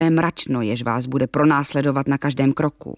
mračno, jež vás bude pronásledovat na každém kroku.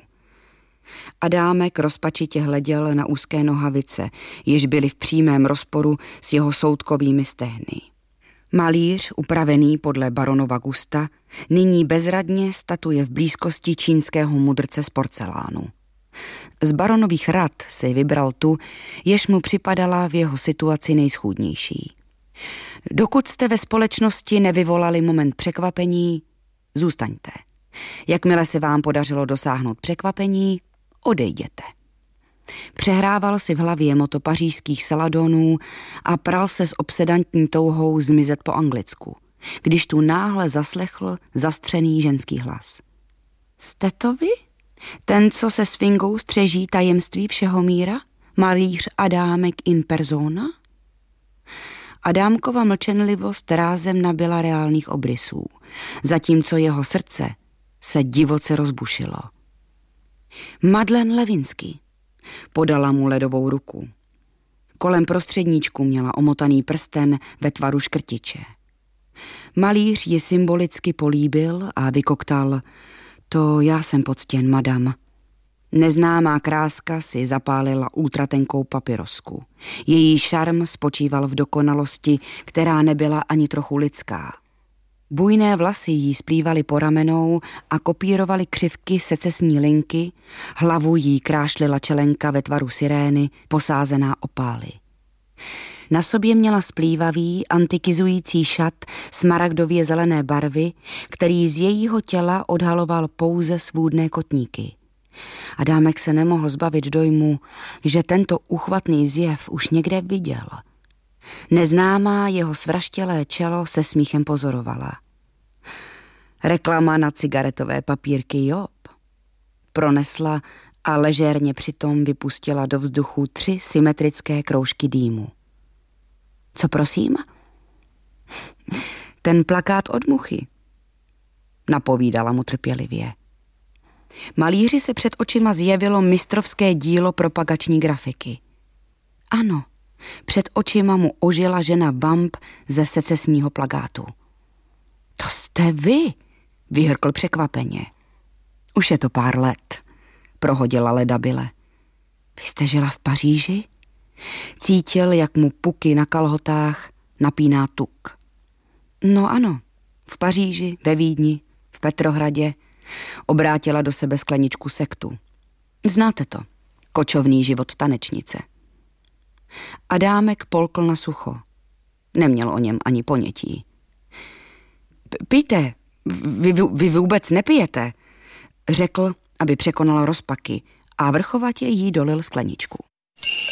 Adámek rozpačitě hleděl na úzké nohavice, jež byly v přímém rozporu s jeho soudkovými stehny. Malíř, upravený podle baronova gusta, nyní bezradně statuje v blízkosti čínského mudrce z porcelánu. Z baronových rad si vybral tu, jež mu připadala v jeho situaci nejschůdnější. Dokud jste ve společnosti nevyvolali moment překvapení, zůstaňte. Jakmile se vám podařilo dosáhnout překvapení, odejděte. Přehrával si v hlavě moto pařížských saladonů a pral se s obsedantní touhou zmizet po anglicku, když tu náhle zaslechl zastřený ženský hlas. Jste to vy? Ten, co se sfingou střeží tajemství všeho míra? Malíř Adámek in persona? Adámkova mlčenlivost rázem nabyla reálných obrysů, zatímco jeho srdce se divoce rozbušilo. Madeleine Levinsky. Podala mu ledovou ruku. Kolem prostředníčku měla omotaný prsten ve tvaru škrtiče. Malíř ji symbolicky políbil a vykoktal: To já jsem poctěn, madam. Neznámá kráska si zapálila ultratenkou papirosku. Její šarm spočíval v dokonalosti, která nebyla ani trochu lidská. Bujné vlasy jí splývaly po ramenou a kopírovaly křivky secesní linky, hlavu jí krášlila čelenka ve tvaru sirény, posázená opály. Na sobě měla splývavý, antikizující šat smaragdově zelené barvy, který z jejího těla odhaloval pouze svůdné kotníky. Adámek se nemohl zbavit dojmu, že tento uchvatný zjev už někde viděl. Neznámá jeho svraštělé čelo se smíchem pozorovala. Reklama na cigaretové papírky Job. Pronesla a ležérně přitom vypustila do vzduchu 3 symetrické kroužky dýmu. Co prosím? Ten plakát od muchy, napovídala mu trpělivě. Malíři se před očima zjevilo mistrovské dílo propagační grafiky. Ano, před očima mu ožila žena vamp ze secesního plakátu. To jste vy, vyhrkl překvapeně. Už je to pár let, prohodila ledabyle. Vy jste žila v Paříži? Cítil, jak mu puky na kalhotách napíná tuk. No ano, v Paříži, ve Vídni, v Petrohradě. Obrátila do sebe skleničku sektu. Znáte to, kočovný život tanečnice. Adámek polkl na sucho. Neměl o něm ani ponětí. Pijte, vy vůbec nepijete, řekl, aby překonal rozpaky a vrchovatě jí dolil skleničku.